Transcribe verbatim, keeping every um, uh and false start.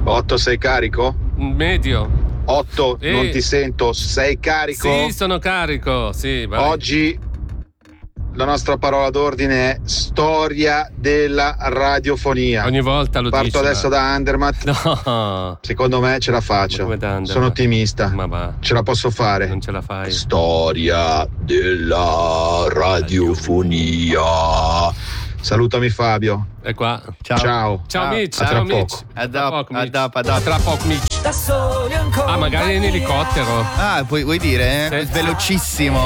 otto, sei carico? Medio. otto, Eh. non ti sento, sei carico? Sì, sono carico, sì. Vai. Oggi la nostra parola d'ordine è storia della radiofonia. Ogni volta lo Parto dici, adesso ma... da Andermatt. No. Secondo me ce la Ma faccio. come da Andermatt? Sono ottimista. Ma va. Ce la posso fare. Non ce la fai. Storia della radiofonia. Salutami Fabio. È qua. Ciao. Ciao, Ciao Mitch. A tra Ciao poco. Mitch. A A tra dopo, poco, a Mitch. dopo, a dopo. A tra poco, Mitch. Da soli ancora. Ah, magari in elicottero. Ah, puoi, vuoi dire? Eh? Sì. Velocissimo.